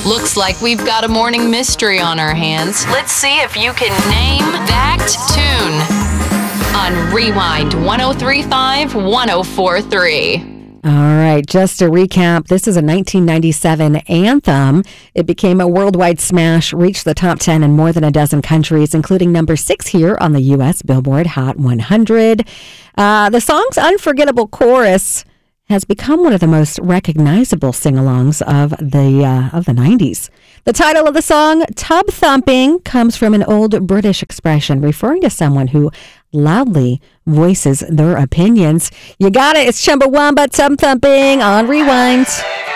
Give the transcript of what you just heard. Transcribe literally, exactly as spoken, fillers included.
Looks like we've got a morning mystery on our hands. Let's see if you can name that tune on Rewind one oh three point five, one oh four point three. All right, just to recap, this is a nineteen ninety-seven anthem. It became a worldwide smash, reached the top ten in more than a dozen countries, including number six here on the U S Billboard Hot one hundred. Uh, the song's unforgettable chorus has become one of the most recognizable sing-alongs of the uh, of the nineties. The title of the song, Tub Thumping, comes from an old British expression referring to someone who loudly voices their opinions. You got it. It's Chumbawamba Tub Thumping on Rewind.